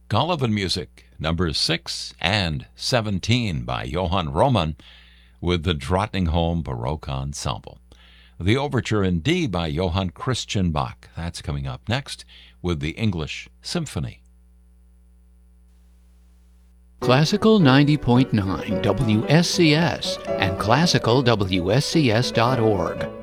Golovin Music, numbers 6 and 17 by Johann Roman with the Drottningholm Baroque Ensemble. The Overture in D by Johann Christian Bach. That's coming up next with the English Symphony. Classical 90.9 WSCS and classicalwscs.org